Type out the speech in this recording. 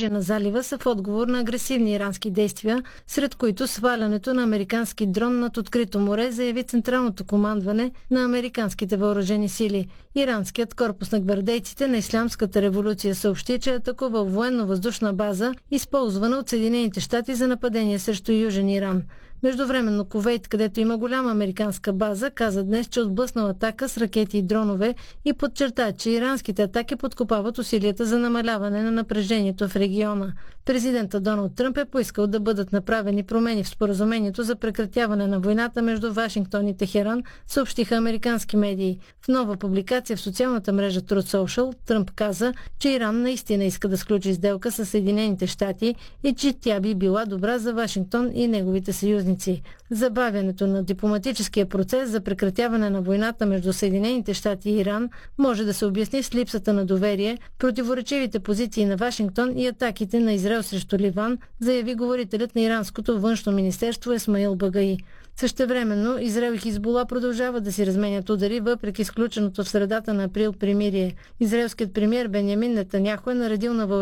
крайбрежие на залива са в отговор на агресивни ирански действия, сред които свалянето на американски дрон над открито море, заяви Централното командване на американските въоръжени сили. Иранският корпус на гвардейците на Ислямската революция съобщи, че е атакувал военно-въздушна база, използвана от Съединените щати за нападение срещу Южен Иран. Междувременно Кувейт, където има голяма американска база, каза днес, че отблъснал атака с ракети и дронове и подчерта, че иранските атаки подкопават усилията за намаляване на напрежението в региона. Президентът Доналд Тръмп е поискал да бъдат направени промени в споразумението за прекратяване на войната между Вашингтон и Техеран, съобщиха американски медии. В нова публикация в социалната мрежа Truth Social Тръмп каза, че Иран наистина иска да сключи сделка с Съединените щати и че тя би била добра за Вашингтон и неговите съюзници. Забавянето на дипломатическия процес за прекратяване на войната между Съединените щати и Иран може да се обясни с липсата на доверие, противоречивите позиции на Вашингтон и атаките на Израел срещу Ливан, заяви говорителят на иранското външно министерство Исмаил Багаи. Същевременно Израел и Хизбула продължават да си разменят удари, въпреки изключеното в средата на април примирие. Израелският премиер Бенямин Нетаняху е наредил на